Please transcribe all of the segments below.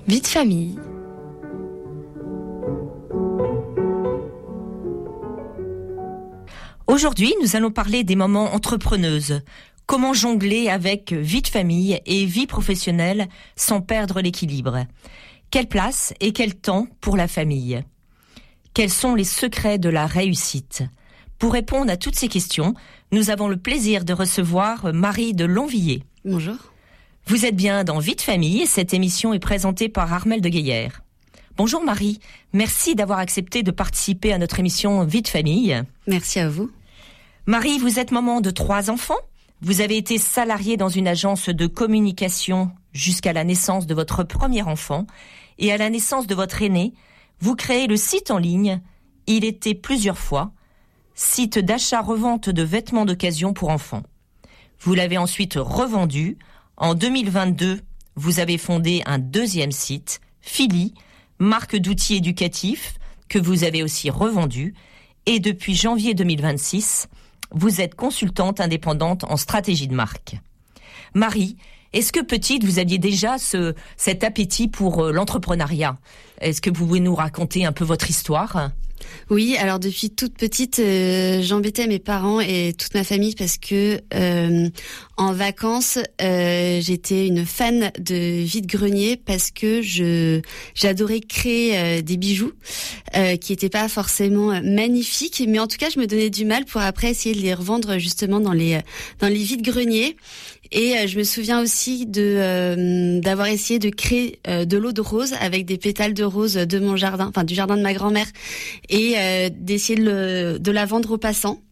Vie de famille. Aujourd'hui, nous allons parler des moments entrepreneuses. Comment jongler avec vie de famille et vie professionnelle sans perdre l'équilibre? Quelle place et quel temps pour la famille? Quels sont les secrets de la réussite? Pour répondre à toutes ces questions, nous avons le plaisir de recevoir Marie de Lonvilliers. Bonjour. Vous êtes bien dans Vie de famille. Cette émission est présentée par Armelle de Gaillère. Bonjour Marie, merci d'avoir accepté de participer à notre émission Vie de famille. Merci à vous. Marie, vous êtes maman de 3 enfants. Vous avez été salariée dans une agence de communication jusqu'à la naissance de votre premier enfant. Et à la naissance de votre aîné, vous créez le site en ligne « Il était plusieurs fois », site d'achat-revente de vêtements d'occasion pour enfants. Vous l'avez ensuite revendu. En 2022, vous avez fondé un deuxième site, Philly, marque d'outils éducatifs, que vous avez aussi revendu. Et depuis janvier 2026, vous êtes consultante indépendante en stratégie de marque. Marie, est-ce que petite, vous aviez déjà cet appétit pour l'entrepreneuriat? Est-ce que vous pouvez nous raconter un peu votre histoire? Oui, alors depuis toute petite, j'embêtais mes parents et toute ma famille parce que en vacances, j'étais une fan de vide-grenier parce que j'adorais créer des bijoux qui étaient pas forcément magnifiques, mais en tout cas, je me donnais du mal pour après essayer de les revendre justement dans les vide-greniers. Et je me souviens aussi d'avoir essayé de créer de l'eau de rose avec des pétales de rose de mon jardin, enfin du jardin de ma grand-mère, et d'essayer de la vendre aux passants.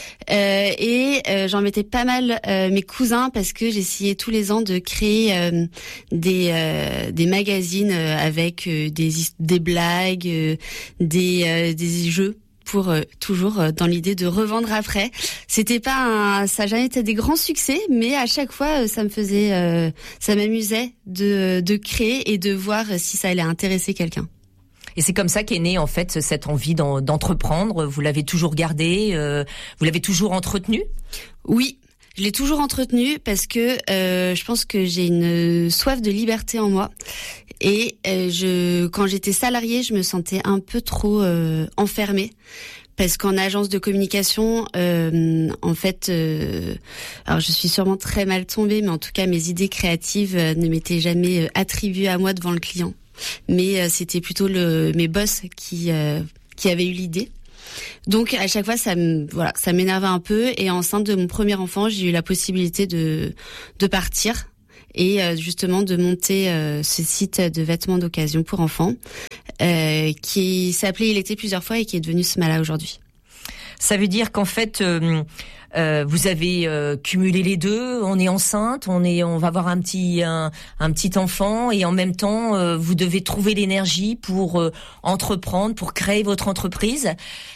J'en mettais pas mal mes cousins parce que j'essayais tous les ans de créer des magazines avec des blagues, des jeux, pour toujours dans l'idée de revendre après. C'était pas ça a jamais été des grands succès, mais à chaque fois ça m'amusait de créer et de voir si ça allait intéresser quelqu'un. Et c'est comme ça qu'est née en fait cette envie d'entreprendre. Vous l'avez toujours gardée, vous l'avez toujours entretenue? Oui. Je l'ai toujours entretenu parce que je pense que j'ai une soif de liberté en moi. Et quand j'étais salariée, je me sentais un peu trop enfermée. Parce qu'en agence de communication, en fait, alors je suis sûrement très mal tombée, mais en tout cas mes idées créatives ne m'étaient jamais attribuées à moi devant le client. Mais c'était plutôt mes boss qui avaient eu l'idée. Donc à chaque fois ça m'énervait un peu, et enceinte de mon premier enfant, j'ai eu la possibilité de partir et justement de monter ce site de vêtements d'occasion pour enfants qui s'appelait Il était plusieurs fois et qui est devenu Smala aujourd'hui. Ça veut dire qu'en fait vous avez cumulé les deux. On est enceinte, on va avoir un petit enfant, et en même temps vous devez trouver l'énergie pour entreprendre, pour créer votre entreprise.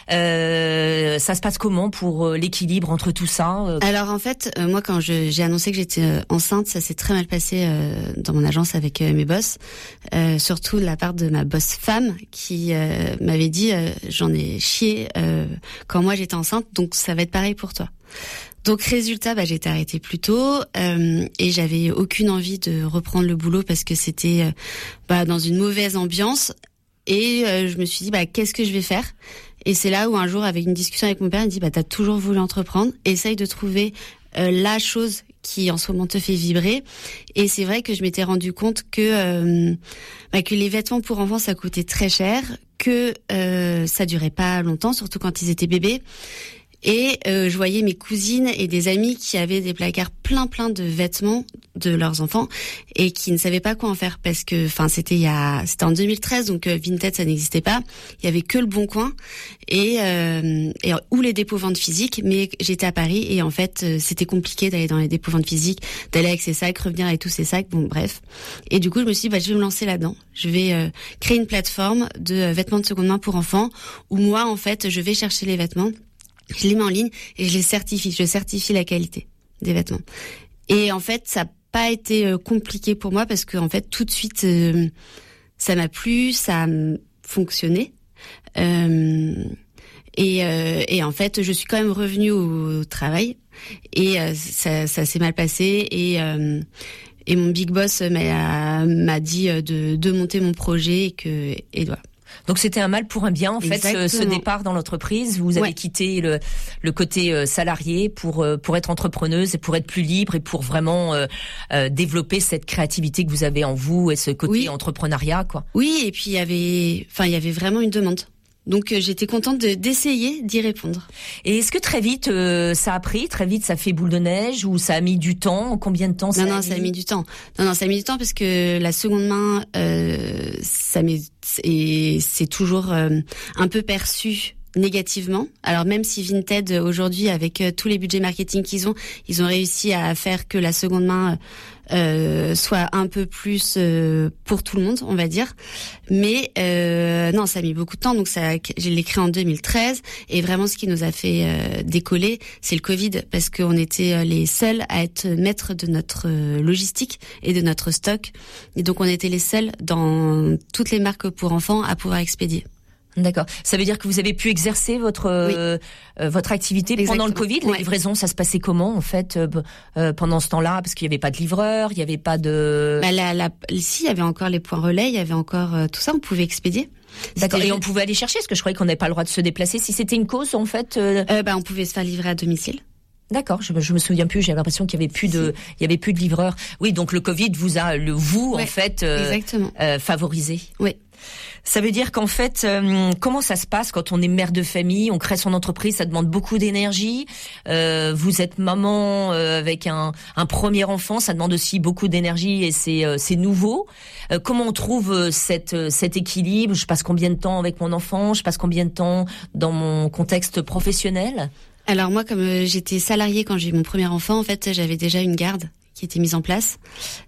Ça se passe comment pour l'équilibre entre tout ça? Alors en fait, moi quand j'ai annoncé que j'étais enceinte, ça s'est très mal passé dans mon agence avec mes boss, surtout de la part de ma boss femme qui m'avait dit j'en ai chié quand moi j'étais enceinte, donc ça va être pareil pour toi. Donc résultat, j'ai été arrêtée plus tôt et j'avais aucune envie de reprendre le boulot parce que c'était dans une mauvaise ambiance, et je me suis dit qu'est-ce que je vais faire? Et c'est là où un jour, avec une discussion avec mon père, il me dit t'as toujours voulu entreprendre, essaye de trouver la chose qui en ce moment te fait vibrer. Et c'est vrai que je m'étais rendu compte que les vêtements pour enfants ça coûtait très cher, que ça durait pas longtemps, surtout quand ils étaient bébés. Et je voyais mes cousines et des amis qui avaient des placards plein de vêtements de leurs enfants et qui ne savaient pas quoi en faire parce que c'était en 2013, donc Vinted ça n'existait pas. Il y avait que le Bon Coin et ou les dépôts ventes physiques, mais j'étais à Paris et en fait c'était compliqué d'aller dans les dépôts ventes physiques, d'aller avec ses sacs, revenir avec tous ses sacs, bon bref. Et du coup je me suis dit je vais me lancer là-dedans. Je vais créer une plateforme de vêtements de seconde main pour enfants où moi en fait je vais chercher les vêtements, je les mets en ligne et je les certifie. Je certifie la qualité des vêtements. Et en fait, ça n'a pas été compliqué pour moi parce que en fait, tout de suite, ça m'a plu, ça a fonctionné. Et en fait, je suis quand même revenue au travail et ça s'est mal passé. et mon big boss m'a dit de monter mon projet et voilà. Donc c'était un mal pour un bien en Exactement. fait ce départ dans l'entreprise. Vous avez quitté le côté salarié pour être entrepreneuse et pour être plus libre et pour vraiment développer cette créativité que vous avez en vous et ce côté entrepreneuriat quoi. Oui, et puis il y avait vraiment une demande. Donc j'étais contente d'essayer d'y répondre. Et est-ce que très vite ça a pris, très vite ça fait boule de neige ou ça a mis du temps? Combien de temps ça a mis? Non, ça a mis du temps. Non, ça a mis du temps parce que la seconde main, c'est toujours un peu perçu négativement. Alors même si Vinted aujourd'hui avec tous les budgets marketing qu'ils ont, ils ont réussi à faire que la seconde main soit un peu plus pour tout le monde, on va dire. Mais non, ça a mis beaucoup de temps. Donc je l'ai créé en 2013 et vraiment ce qui nous a fait décoller, c'est le Covid parce qu'on était les seuls à être maîtres de notre logistique et de notre stock. Et donc on était les seuls dans toutes les marques pour enfants à pouvoir expédier. D'accord. Ça veut dire que vous avez pu exercer votre activité pendant le Covid. Les livraisons, ça se passait comment en fait pendant ce temps-là? Parce qu'il y avait pas de livreur, il y avait pas de. Si, il y avait encore les points relais, il y avait encore tout ça. On pouvait expédier. D'accord. Et on pouvait aller chercher, parce que je croyais qu'on n'avait pas le droit de se déplacer. Si c'était une cause, en fait. On pouvait se faire livrer à domicile. D'accord, je me souviens plus. J'avais l'impression qu'il y avait plus de livreurs. Oui, donc le Covid vous a en fait favorisé. Oui. Ça veut dire qu'en fait, comment ça se passe quand on est mère de famille, on crée son entreprise, ça demande beaucoup d'énergie. Vous êtes maman avec un premier enfant, ça demande aussi beaucoup d'énergie et c'est nouveau. Comment on trouve cet équilibre? Je passe combien de temps avec mon enfant? Je passe combien de temps dans mon contexte professionnel? Alors moi, comme j'étais salariée quand j'ai eu mon premier enfant, en fait, j'avais déjà une garde qui était mise en place.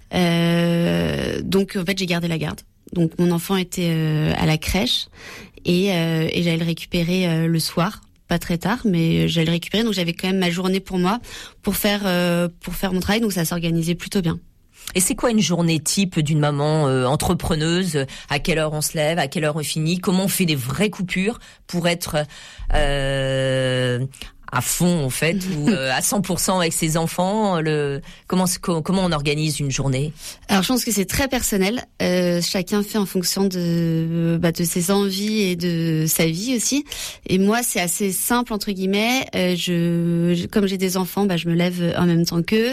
Donc en fait, j'ai gardé la garde. Donc mon enfant était à la crèche et j'allais le récupérer le soir, pas très tard, mais j'allais le récupérer. Donc j'avais quand même ma journée pour moi pour faire mon travail. Donc ça s'organisait plutôt bien. Et c'est quoi une journée type d'une maman entrepreneuse? À quelle heure on se lève? À quelle heure on finit? Comment on fait des vraies coupures pour être à fond en fait ou à 100% avec ses enfants? Comment on organise une journée? Alors je pense que c'est très personnel. Chacun fait en fonction de ses envies et de sa vie aussi. Et moi c'est assez simple entre guillemets. Comme j'ai des enfants, je me lève en même temps qu'eux.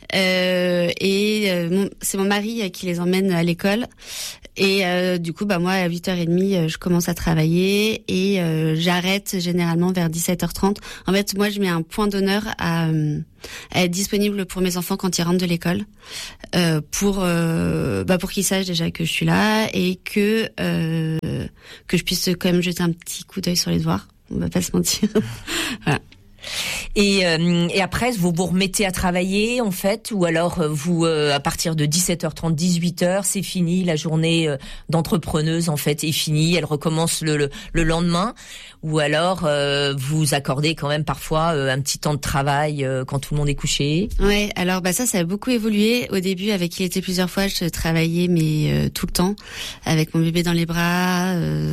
C'est mon mari qui les emmène à l'école. Et du coup, moi, à 8h30, je commence à travailler et j'arrête généralement vers 17h30. En fait, moi, je mets un point d'honneur à être disponible pour mes enfants quand ils rentrent de l'école, pour qu'ils sachent déjà que je suis là et que je puisse quand même jeter un petit coup d'œil sur les devoirs. On va pas se mentir. Voilà. Et après, vous remettez à travailler, en fait, ou alors vous, à partir de 17h30, 18h, c'est fini, la journée d'entrepreneuse, en fait, est finie, elle recommence le lendemain, ou alors vous accordez quand même parfois un petit temps de travail quand tout le monde est couché? Ouais, alors ça a beaucoup évolué. Au début, avec Il était plusieurs fois, je travaillais, mais tout le temps, avec mon bébé dans les bras,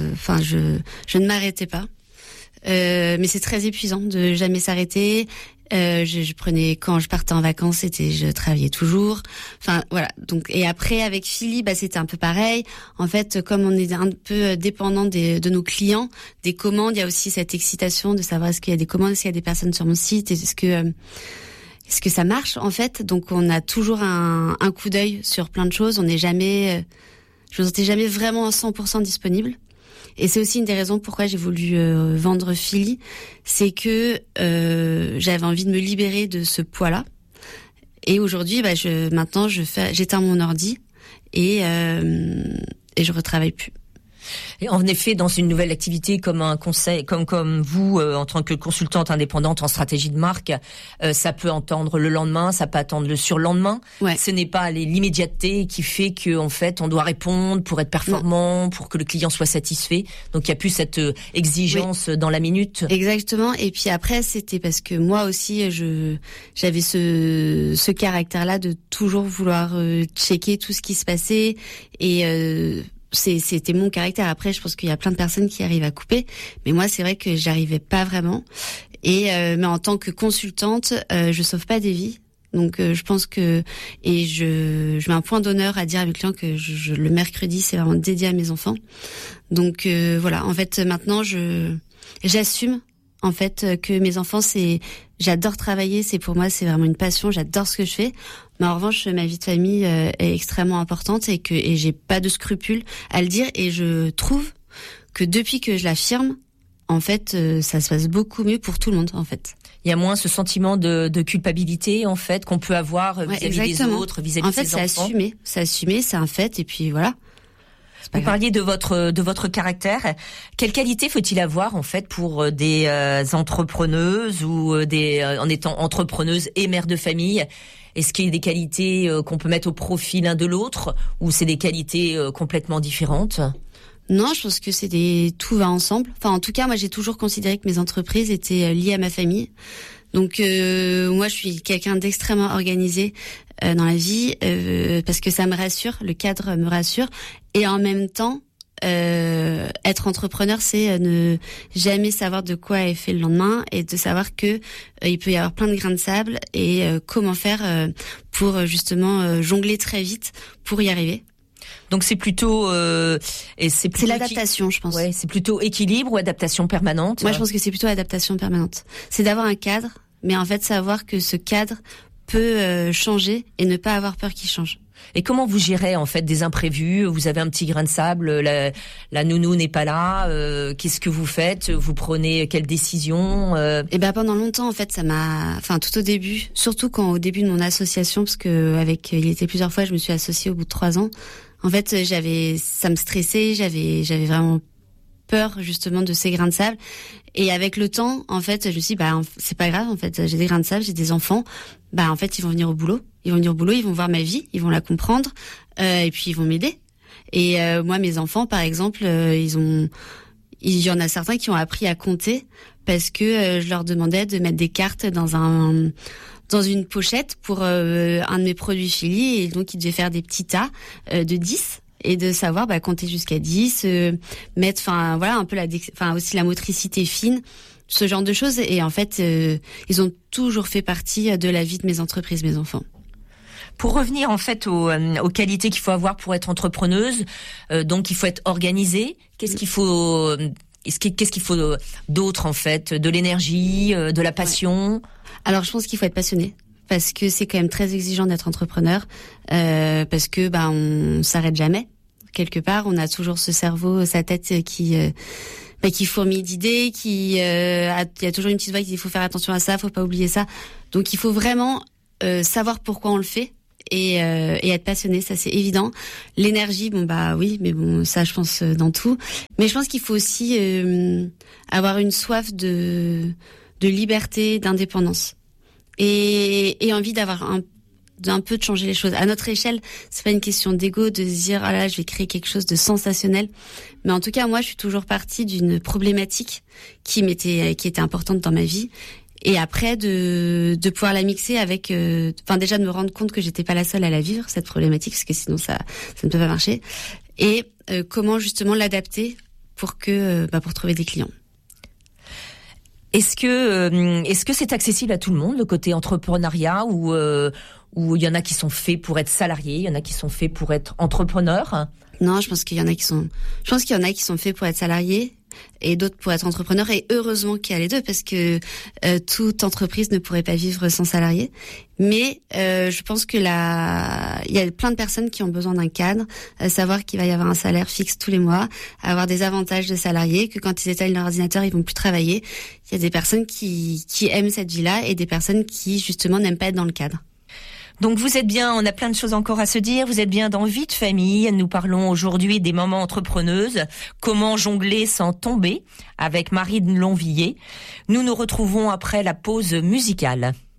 je ne m'arrêtais pas. Mais c'est très épuisant de jamais s'arrêter. Je prenais, quand je partais en vacances, je travaillais toujours. Enfin voilà. Donc et après avec Philly, c'était un peu pareil. En fait, comme on est un peu dépendant de nos clients, des commandes, il y a aussi cette excitation de savoir est-ce qu'il y a des commandes, est-ce qu'il y a des personnes sur mon site, est-ce que ça marche en fait. Donc on a toujours un coup d'œil sur plein de choses. Je me sentais jamais vraiment à 100% disponible. Et c'est aussi une des raisons pourquoi j'ai voulu vendre Philly, c'est que j'avais envie de me libérer de ce poids-là. Et aujourd'hui, j'éteins mon ordi et je retravaille plus. Et en effet, dans une nouvelle activité comme un conseil, comme vous, en tant que consultante indépendante en stratégie de marque, ça peut attendre le lendemain, ça peut attendre le surlendemain. Ouais. Ce n'est pas l'immédiateté qui fait que, en fait, on doit répondre pour être performant, pour que le client soit satisfait. Donc, il y a plus cette exigence dans la minute. Exactement. Et puis après, c'était parce que moi aussi, j'avais ce caractère-là de toujours vouloir checker tout ce qui se passait et c'était mon caractère. Après, je pense qu'il y a plein de personnes qui arrivent à couper, mais moi, c'est vrai que j'arrivais pas vraiment. Et mais en tant que consultante, je sauve pas des vies. Donc je pense que je mets un point d'honneur à dire à mes clients que le mercredi c'est vraiment dédié à mes enfants. Donc voilà, en fait maintenant j'assume en fait que mes enfants j'adore travailler, pour moi c'est vraiment une passion, j'adore ce que je fais. Mais en revanche ma vie de famille est extrêmement importante et j'ai pas de scrupules à le dire, et je trouve que depuis que je l'affirme, en fait ça se passe beaucoup mieux pour tout le monde en fait. Il y a moins ce sentiment de culpabilité en fait qu'on peut avoir vis-à-vis des autres, vis-à-vis de ses enfants. En fait, c'est assumé, c'est un fait, et puis voilà. Vous parliez de votre caractère. Quelle qualité faut-il avoir en fait pour des entrepreneuses ou en étant entrepreneuse et mère de famille? Est-ce qu'il y a des qualités qu'on peut mettre au profit l'un de l'autre, ou c'est des qualités complètement différentes? Non, je pense que tout va ensemble. Enfin, en tout cas, moi, j'ai toujours considéré que mes entreprises étaient liées à ma famille. Donc, moi, je suis quelqu'un d'extrêmement organisé dans la vie, parce que ça me rassure, le cadre me rassure. Et en même temps, être entrepreneur, c'est ne jamais savoir de quoi est fait le lendemain, et de savoir que il peut y avoir plein de grains de sable, et comment faire pour justement jongler très vite pour y arriver. Donc c'est plutôt c'est l'adaptation, je pense. Ouais, c'est plutôt équilibre ou adaptation permanente. Moi, je pense que c'est plutôt adaptation permanente. C'est d'avoir un cadre, mais en fait savoir que ce cadre peut changer et ne pas avoir peur qu'il change. Et comment vous gérez en fait des imprévus? Vous avez un petit grain de sable, la nounou n'est pas là. Qu'est-ce que vous faites? Vous prenez quelle décision? Et ben pendant longtemps en fait tout au début, surtout au début de mon association, parce que il était plusieurs fois, je me suis associée au bout de 3 ans. En fait, ça me stressait, j'avais vraiment peur justement de ces grains de sable. Et avec le temps, en fait, je me suis dit, c'est pas grave, en fait, j'ai des grains de sable, j'ai des enfants. En fait, ils vont venir au boulot, ils vont voir ma vie, ils vont la comprendre, et puis ils vont m'aider. Et moi, mes enfants, par exemple, il y en a certains qui ont appris à compter parce que je leur demandais de mettre des cartes dans une pochette pour un de mes produits Chili, et donc ils devaient faire des petits tas de 10. Et de savoir compter jusqu'à 10, mettre un peu aussi la motricité fine, ce genre de choses. Et en fait, ils ont toujours fait partie de la vie de mes entreprises, mes enfants. Pour revenir en fait aux qualités qu'il faut avoir pour être entrepreneuse, donc il faut être organisée. Qu'est-ce qu'il faut d'autre en fait? De l'énergie, de la passion? Alors je pense qu'il faut être passionné, parce que c'est quand même très exigeant d'être entrepreneur, parce que on s'arrête jamais. Quelque part, on a toujours ce cerveau, sa tête qui fourmille d'idées, il y a toujours une petite voix qui dit il faut faire attention à ça, faut pas oublier ça. Donc il faut vraiment savoir pourquoi on le fait, et être passionné, ça c'est évident. L'énergie, oui, mais ça je pense dans tout. Mais je pense qu'il faut aussi avoir une soif de liberté, d'indépendance, et envie d'avoir un peu de changer les choses. À notre échelle, c'est pas une question d'ego de se dire je vais créer quelque chose de sensationnel. Mais en tout cas, moi, je suis toujours partie d'une problématique qui était importante dans ma vie. Et après, de pouvoir la mixer avec, déjà de me rendre compte que j'étais pas la seule à la vivre, cette problématique, parce que sinon ça ne peut pas marcher. Et comment justement l'adapter pour trouver des clients. Est-ce que c'est accessible à tout le monde, le côté entrepreneuriat, ou il y en a qui sont faits pour être salariés, il y en a qui sont faits pour être entrepreneurs? Non, je pense qu'il y en a qui sont faits pour être salariés et d'autres pour être entrepreneurs, et heureusement qu'il y a les deux, parce que toute entreprise ne pourrait pas vivre sans salariés. Mais je pense que il y a plein de personnes qui ont besoin d'un cadre, savoir qu'il va y avoir un salaire fixe tous les mois, avoir des avantages de salariés, que quand ils éteignent leur ordinateur, ils vont plus travailler. Il y a des personnes qui aiment cette vie-là, et des personnes qui justement n'aiment pas être dans le cadre. Donc vous êtes bien, on a plein de choses encore à se dire, vous êtes bien dans Vie de famille. Nous parlons aujourd'hui des mamans entrepreneuses, comment jongler sans tomber, avec Marine Lonvilliers. Nous nous retrouvons après la pause musicale.